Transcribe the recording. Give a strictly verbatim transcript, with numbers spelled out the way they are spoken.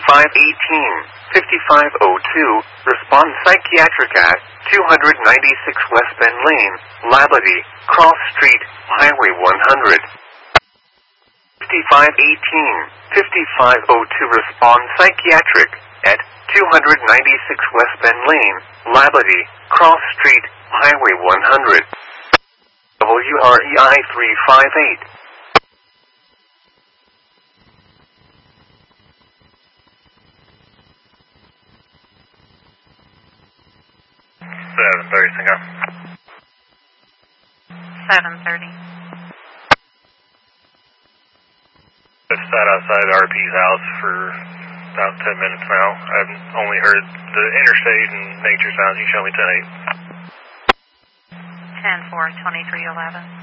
fifty-five eighteen, fifty-five oh two, respond psychiatric at two ninety-six West Bend Lane, Labadie, Cross Street, Highway one hundred. fifty-five eighteen, fifty-five oh two, respond psychiatric at two ninety-six West Bend Lane, Labadie, Cross Street, Highway one hundred. W R E I three five eight. seven thirty, Cinco. seven thirty. I've sat outside R P's house for about ten minutes now. I've only heard the interstate and nature sounds. You show me ten eight. ten four, twenty-three eleven.